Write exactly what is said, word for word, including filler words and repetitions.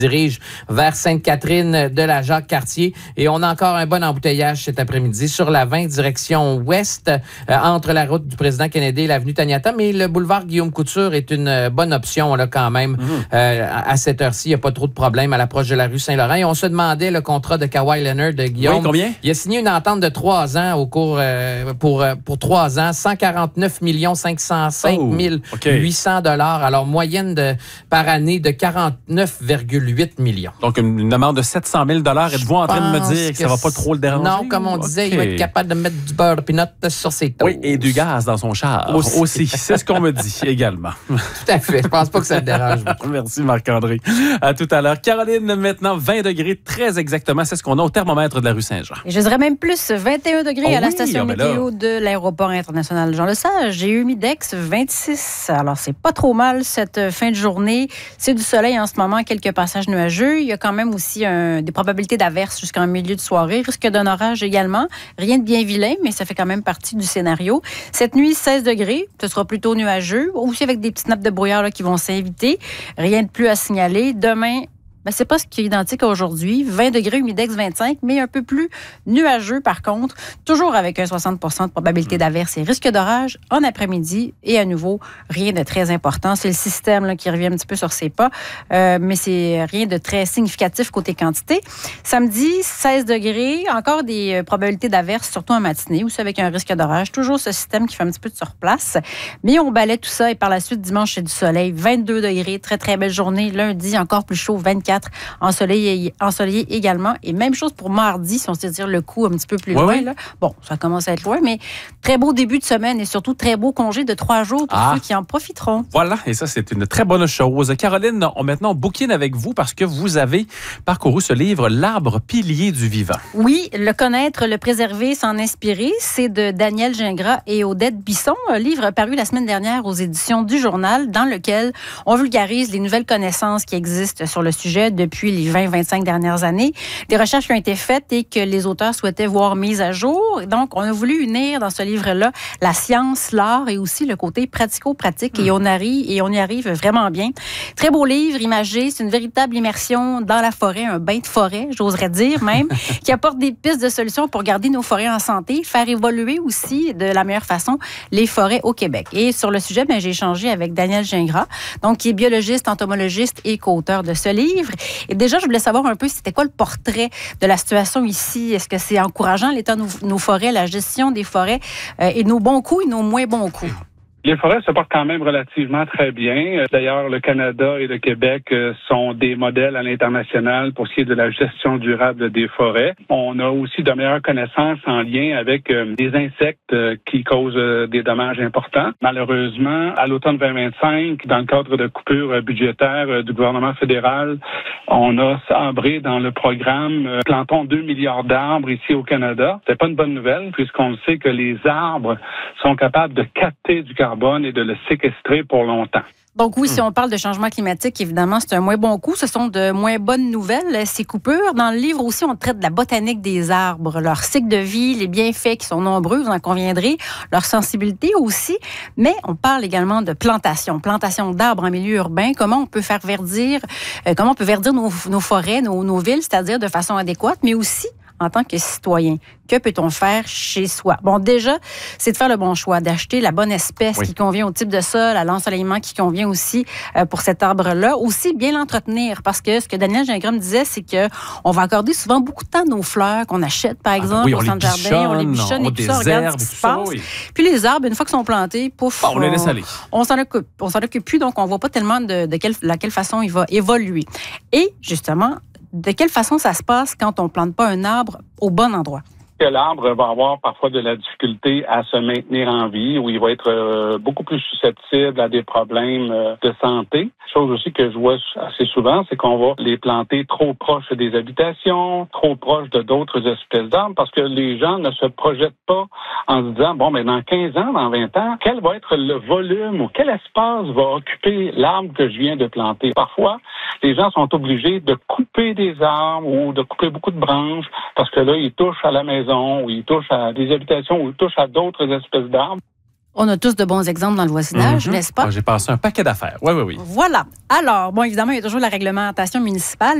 dirige vers Sainte-Catherine de la Jacques-Cartier et on a encore un bon embouteillage cet après-midi sur la vingt direction ouest euh, entre la route du président Kennedy et l'avenue Taniata, mais le boulevard Guillaume Couture est une euh, bonne option là quand même. Mmh. Euh, à, à cette heure-ci, il n'y a pas trop de problèmes à l'approche de la rue Saint-Laurent et on se demandait le contrat de Kawhi Leonard de Guillaume. Oui, combien? Il a signé une entente de trois ans au cours euh, pour euh, pour trois ans, cent quarante-neuf millions cinq cent cinq mille huit cents dollars. Alors moyenne de par année de quarante-neuf virgule huit millions. Donc, une, une amende de sept cent mille dollars. Êtes-vous en train de me dire que, que ça va pas trop le déranger? Non, comme on disait, okay. Il va être capable de mettre du beurre de pinot sur ses toasts. Oui, et du gaz dans son char aussi. aussi. C'est ce qu'on me dit également. Tout à fait. Je pense pas que ça le dérange beaucoup. Merci, Marc-André. À tout à l'heure. Caroline, maintenant, vingt degrés, très exactement. C'est ce qu'on a au thermomètre de la rue Saint-Jean. Et je dirais même plus, vingt et un degrés oh à la oui, station météo de l'aéroport international Jean-Lesage. J'ai eu Humidex vingt-six. Alors, c'est pas trop mal cette fin de journée. C'est du soleil en ce moment, quelques passages nuageux. Il y a quand même aussi un, des probabilités d'averses jusqu'en milieu de soirée. Risque d'un orage également. Rien de bien vilain, mais ça fait quand même partie du scénario. Cette nuit, seize degrés. Ce sera plutôt nuageux. Aussi avec des petites nappes de brouillard là, qui vont s'inviter. Rien de plus à signaler. Demain, ben, c'est pas ce qui est identique à aujourd'hui. vingt degrés, humidex vingt-cinq, mais un peu plus nuageux par contre. Toujours avec un soixante pour cent de probabilité d'averse et risque d'orage en après-midi. Et à nouveau, rien de très important. C'est le système là, qui revient un petit peu sur ses pas, euh, mais c'est rien de très significatif côté quantité. Samedi, seize degrés, encore des euh, probabilités d'averse, surtout en matinée, aussi avec un risque d'orage. Toujours ce système qui fait un petit peu de surplace. Mais on balaie tout ça et par la suite, dimanche, c'est du soleil. vingt-deux degrés, très très belle journée. Lundi, encore plus chaud, vingt-quatre. Ensoleillé, ensoleillé également. Et même chose pour mardi, si on se tire le coup un petit peu plus oui, loin. oui. Là. Bon, ça commence à être loin, mais très beau début de semaine et surtout très beau congé de trois jours pour ah. ceux qui en profiteront. Voilà, et ça, c'est une très bonne chose. Caroline, on maintenant bouquine avec vous parce que vous avez parcouru ce livre, L'arbre pilier du vivant. Oui, le connaître, le préserver, s'en inspirer, c'est de Daniel Gingras et Odette Bisson, un livre paru la semaine dernière aux éditions du Journal, dans lequel on vulgarise les nouvelles connaissances qui existent sur le sujet depuis les vingt à vingt-cinq dernières années. Des recherches qui ont été faites et que les auteurs souhaitaient voir mises à jour. Donc, on a voulu unir dans ce livre-là la science, l'art et aussi le côté pratico-pratique. Mmh. Et on arrive, et on y arrive vraiment bien. Très beau livre, imagé. C'est une véritable immersion dans la forêt, un bain de forêt, j'oserais dire même, qui apporte des pistes de solutions pour garder nos forêts en santé, faire évoluer aussi de la meilleure façon les forêts au Québec. Et sur le sujet, ben, j'ai échangé avec Daniel Gingras, donc qui est biologiste, entomologiste et co-auteur de ce livre. Et déjà, je voulais savoir un peu, c'était quoi le portrait de la situation ici? Est-ce que c'est encourageant, l'état de nos, nos forêts, la gestion des forêts euh, et nos bons coups et nos moins bons coups? Les forêts se portent quand même relativement très bien. D'ailleurs, le Canada et le Québec sont des modèles à l'international pour ce qui est de la gestion durable des forêts. On a aussi de meilleures connaissances en lien avec des insectes qui causent des dommages importants. Malheureusement, à l'automne vingt vingt-cinq, dans le cadre de coupures budgétaires du gouvernement fédéral, on a sabré dans le programme « Plantons deux milliards d'arbres ici au Canada ». C'est pas une bonne nouvelle puisqu'on sait que les arbres sont capables de capter du carbone et de le séquestrer pour longtemps. Donc oui, si on parle de changement climatique, évidemment, c'est un moins bon coup. Ce sont de moins bonnes nouvelles, ces coupures. Dans le livre aussi, on traite de la botanique des arbres, leur cycle de vie, les bienfaits qui sont nombreux, vous en conviendrez, leur sensibilité aussi. Mais on parle également de plantation, plantation d'arbres en milieu urbain, comment on peut faire verdir, euh, comment on peut verdir nos, nos forêts, nos, nos villes, c'est-à-dire de façon adéquate, mais aussi en tant que citoyen. Que peut-on faire chez soi? Bon, déjà, c'est de faire le bon choix, d'acheter la bonne espèce oui. qui convient au type de sol, à l'ensoleillement qui convient aussi euh, pour cet arbre-là. Aussi, bien l'entretenir, parce que ce que Daniel Gingras me disait, c'est qu'on va accorder souvent beaucoup de temps à nos fleurs qu'on achète, par exemple, ah, oui, au centre jardin. On les bichonne et tout ça, on regarde ce qui se passe. Oui. Puis les arbres, une fois qu'ils sont plantés, pouf, ah, on, on les laisse aller. On s'en occupe. On s'en occupe plus, donc on voit pas tellement de, de quelle, la quelle façon il va évoluer. Et justement, de quelle façon ça se passe quand on ne plante pas un arbre au bon endroit? Que l'arbre va avoir parfois de la difficulté à se maintenir en vie, où il va être euh, beaucoup plus susceptible à des problèmes euh, de santé. Chose aussi que je vois assez souvent, c'est qu'on va les planter trop proches des habitations, trop proches de d'autres espèces d'arbres, parce que les gens ne se projettent pas en se disant, bon, mais dans quinze ans, dans vingt ans, quel va être le volume ou quel espace va occuper l'arbre que je viens de planter? Parfois, les gens sont obligés de couper des arbres ou de couper beaucoup de branches, parce que là, ils touchent à la maison, ou ils touchent à des habitations, ou ils touchent à d'autres espèces d'arbres. On a tous de bons exemples dans le voisinage, Mm-hmm. n'est-ce pas? Ah, j'ai passé un paquet d'affaires. Oui, oui, oui. Voilà. Alors, bon, évidemment, il y a toujours la réglementation municipale,